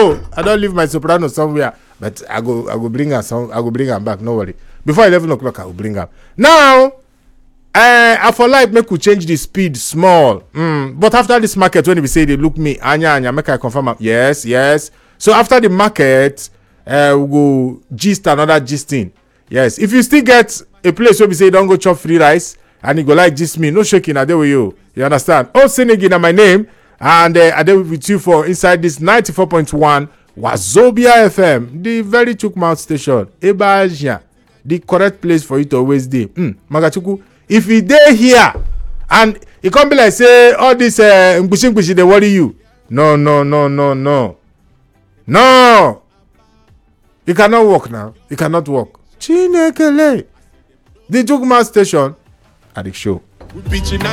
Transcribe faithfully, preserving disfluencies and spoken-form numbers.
oh, I don't leave my soprano somewhere, but I go, I go bring her some, I go bring her back. No worry. Before eleven o'clock, I will bring her. Now, uh, I for like make we change the speed small. Mm. But after this market, when we say they look me, anya anya, make I confirm. Yes, yes. So after the market, uh, we go gist another gisting. Yes. If you still get a place where we say don't go chop free rice, and you go like gist me, no shaking. I there with you. You understand? Oh, Senegi na my name, and uh, I there with you for inside this ninety-four point one Wazobia F M, the very chook mouth station. Ebaja, the correct place for you to always be. Mm, Magachuku, if you dey here, and it can't be like say all this uh, mbushi mbushi they worry you. No, no, no, no, no, no. You cannot walk now. You cannot walk. Chinekele, the chook mouth station at the show.